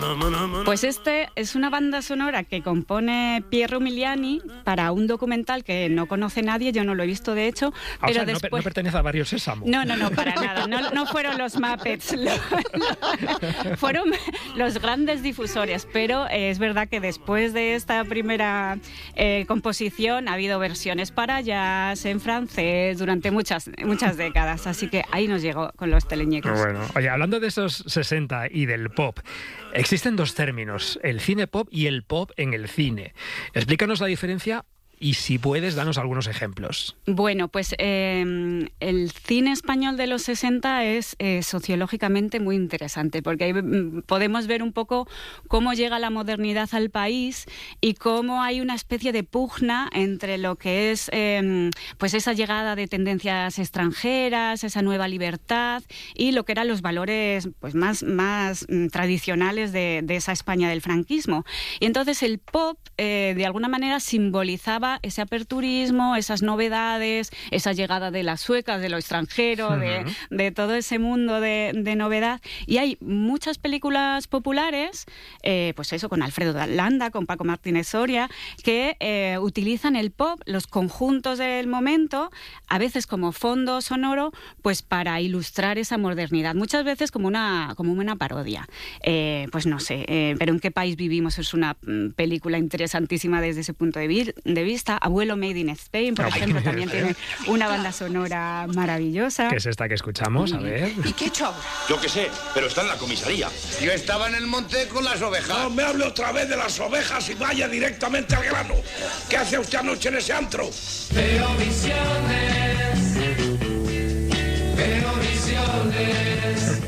Pues este es una banda sonora que compone Piero Umiliani para un documental que no conoce nadie, yo no lo he visto de hecho, pero o sea, después... no pertenece a Barrio Sésamo. No, para nada, no fueron los Muppets, fueron los grandes difusores, pero es verdad que después de esta primera composición ha habido versiones para jazz en francés durante muchas décadas, así que ahí nos llegó con los teleñecos. Bueno, oye, hablando de esos 60 y del pop, existen dos términos, el cine pop y el pop en el cine. Explícanos la diferencia y, si puedes, danos algunos ejemplos. Bueno, pues el cine español de los 60 es sociológicamente muy interesante, porque ahí podemos ver un poco cómo llega la modernidad al país y cómo hay una especie de pugna entre lo que es pues esa llegada de tendencias extranjeras, esa nueva libertad y lo que eran los valores pues más tradicionales de esa España del franquismo. Y entonces el pop de alguna manera simbolizaba ese aperturismo, esas novedades, esa llegada de las suecas, de lo extranjero, de todo ese mundo de novedad. Y hay muchas películas populares, pues eso, con Alfredo Landa, con Paco Martínez Soria, que utilizan el pop, los conjuntos del momento, a veces como fondo sonoro, pues para ilustrar esa modernidad. Muchas veces como una parodia. Pues no sé, pero ¿en qué país vivimos? Es una película interesantísima desde ese punto de vista. Abuelo Made in Spain, por ejemplo, también tiene una banda sonora maravillosa. ¿Qué es esta que escuchamos? A ver. ¿Y qué he hecho ahora? Yo qué sé, pero está en la comisaría. Yo estaba en el monte con las ovejas. No me hable otra vez de las ovejas y vaya directamente al grano. ¿Qué hace usted anoche en ese antro? Veo visiones. Veo visiones.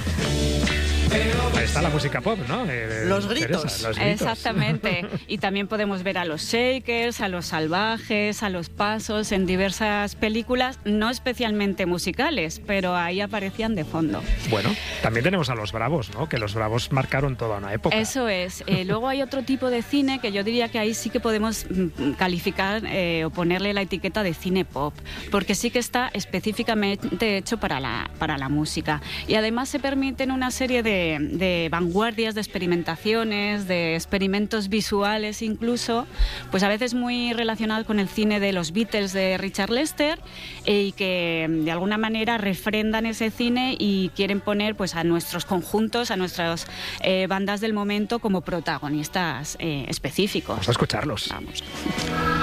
Ahí está la música pop, ¿no? Los gritos. Teresa, los gritos. Exactamente. Y también podemos ver a los Shakers, a los Salvajes, a los Pasos en diversas películas, no especialmente musicales, pero ahí aparecían de fondo. Bueno, también tenemos a los Bravos, ¿no? Que los Bravos marcaron toda una época. Eso es. Luego hay otro tipo de cine que yo diría que ahí sí que podemos calificar o ponerle la etiqueta de cine pop, porque sí que está específicamente hecho para la música. Y además se permiten una serie de vanguardias, de experimentaciones, de experimentos visuales incluso, pues a veces muy relacionados con el cine de los Beatles de Richard Lester y que de alguna manera refrendan ese cine y quieren poner pues a nuestros conjuntos, a nuestras bandas del momento como protagonistas específicos. Vamos a escucharlos. Vamos.